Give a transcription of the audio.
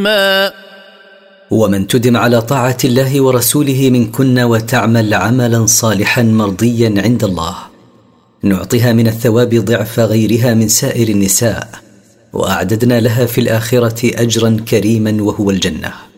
ومن تدم على طاعة الله ورسوله منكن وتعمل عملا صالحا مرضيا عند الله نعطها من الثواب ضعف غيرها من سائر النساء، وأعددنا لها في الآخرة أجرا كريما وهو الجنة.